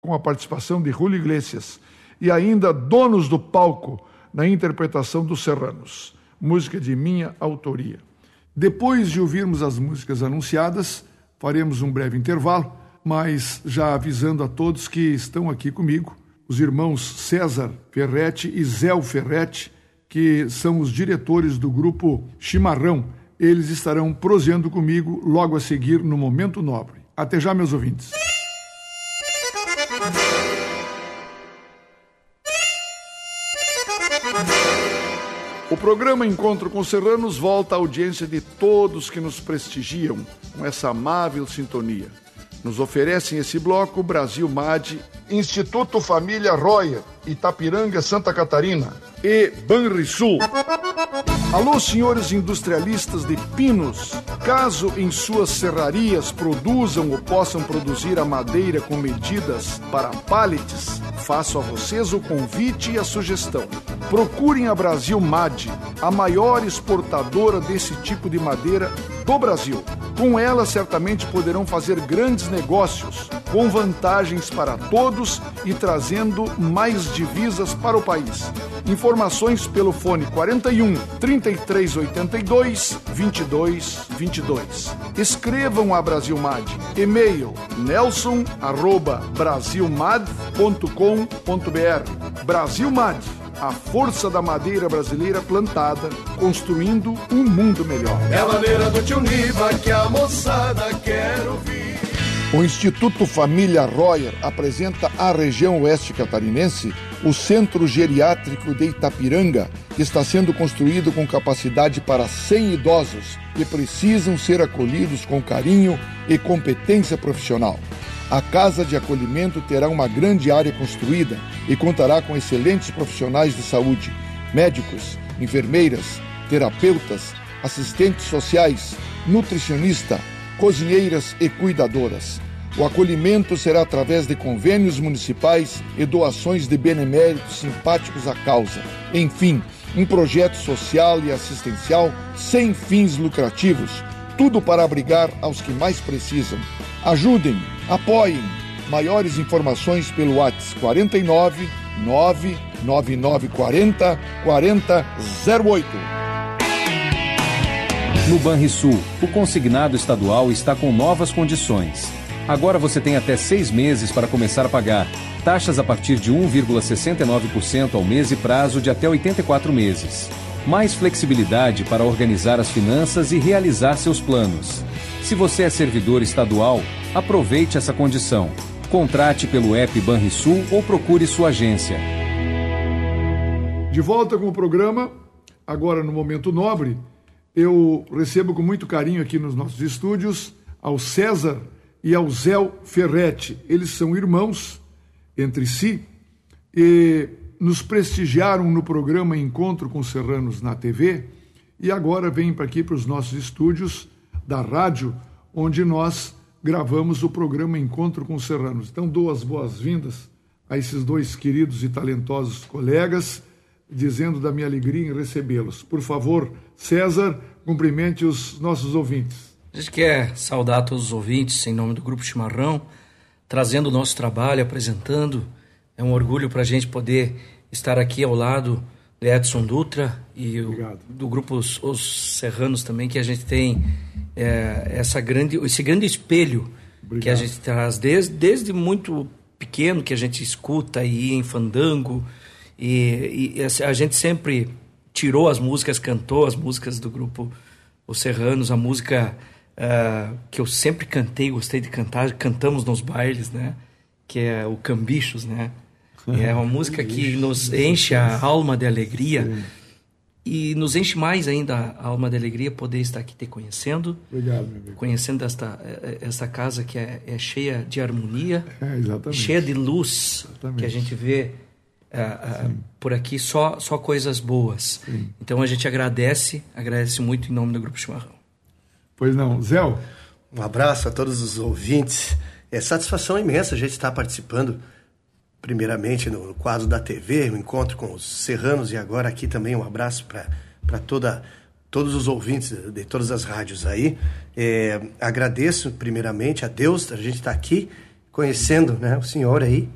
com a participação de Julio Iglesias, e ainda Donos do Palco, na interpretação dos Serranos, música de minha autoria. Depois de ouvirmos as músicas anunciadas, faremos um breve intervalo, mas já avisando a todos que estão aqui comigo, os irmãos César Ferretti e Zéu Ferretti, que são os diretores do grupo Chimarrão. Eles estarão proseando comigo logo a seguir no Momento Nobre. Até já, meus ouvintes. O programa Encontro com Serranos volta à audiência de todos que nos prestigiam com essa amável sintonia. Nos oferecem esse bloco Brasil MAD, Instituto Família Royer, Itapiranga, Santa Catarina e Banrisul. Alô, senhores industrialistas de pinos, caso em suas serrarias produzam ou possam produzir a madeira com medidas para pallets, faço a vocês o convite e a sugestão. Procurem a Brasil MAD, a maior exportadora desse tipo de madeira do Brasil. Com ela, certamente poderão fazer grandes negócios, com vantagens para todos e trazendo mais divisas para o país. Informações pelo fone 41 3382 2222. Escrevam a Brasil MAD. E-mail nelson@brasilmad.com.br. Brasil MAD, a força da madeira brasileira plantada, construindo um mundo melhor. É a maneira do tio Niva que a moçada quer ouvir. O Instituto Família Royer apresenta à região oeste catarinense o Centro Geriátrico de Itapiranga, que está sendo construído com capacidade para 100 idosos que precisam ser acolhidos com carinho e competência profissional. A Casa de Acolhimento terá uma grande área construída e contará com excelentes profissionais de saúde, médicos, enfermeiras, terapeutas, assistentes sociais, nutricionista, cozinheiras e cuidadoras. O acolhimento será através de convênios municipais e doações de beneméritos simpáticos à causa. Enfim, um projeto social e assistencial sem fins lucrativos, tudo para abrigar aos que mais precisam. Ajudem, apoiem. Maiores informações pelo WhatsApp 49 99940 4008. No Banrisul, o consignado estadual está com novas condições. Agora você tem até 6 meses para começar a pagar. Taxas a partir de 1,69% ao mês e prazo de até 84 meses. Mais flexibilidade para organizar as finanças e realizar seus planos. Se você é servidor estadual, aproveite essa condição. Contrate pelo app Banrisul ou procure sua agência. De volta com o programa, agora no Momento Nobre, eu recebo com muito carinho aqui nos nossos estúdios ao César e ao Zéu Ferretti. Eles são irmãos entre si e nos prestigiaram no programa Encontro com Serranos na TV e agora vêm para aqui para os nossos estúdios da rádio, onde nós gravamos o programa Encontro com Serranos. Então dou as boas-vindas a esses dois queridos e talentosos colegas, dizendo da minha alegria em recebê-los. Por favor, César, cumprimente os nossos ouvintes. A gente quer saudar todos os ouvintes em nome do Grupo Chimarrão, trazendo o nosso trabalho, apresentando. É um orgulho para a gente poder estar aqui ao lado de Edson Dutra e do Grupo Os Serranos também, que a gente tem esse grande espelho. Obrigado. Que a gente traz desde muito pequeno, que a gente escuta aí em fandango, e a gente sempre tirou as músicas, cantou as músicas do Grupo Os Serranos, a música que eu sempre cantei, gostei de cantar, cantamos nos bailes, né? Que é o Cambichos, né? É uma música que nos enche a alma de alegria. Sim. E nos enche mais ainda a alma de alegria poder estar aqui te conhecendo. Obrigado, meu amigo. Conhecendo esta casa que é cheia de harmonia, cheia de luz, exatamente. Que a gente vê por aqui só coisas boas. Sim. Então a gente agradece muito em nome do Grupo Chimarrão. Pois não, Zé. Um abraço a todos os ouvintes. É satisfação imensa a gente estar participando, primeiramente no quadro da TV, o Encontro com os Serranos, e agora aqui também um abraço para todos os ouvintes de todas as rádios aí. Agradeço primeiramente a Deus, a gente está aqui conhecendo, né, o senhor aí,